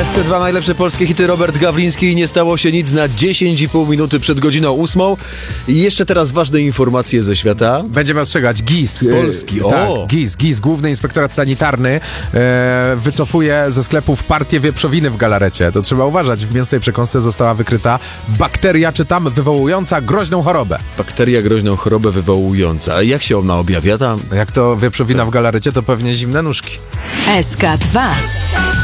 SC2 najlepsze polskie hity, Robert Gawliński i nie stało się nic na 10,5 minuty przed godziną 8. I jeszcze teraz ważne informacje ze świata. Będziemy ostrzegać. GIS. Z Polski. Tak, GIS, Główny Inspektorat Sanitarny, wycofuje ze sklepów partię wieprzowiny w galarecie. To trzeba uważać. W mięsnej przekąsce została wykryta bakteria, czytam, wywołująca groźną chorobę. Bakteria groźną chorobę wywołująca. A jak się ona objawia tam? Jak to wieprzowina w galarecie, to pewnie zimne nóżki. SK2.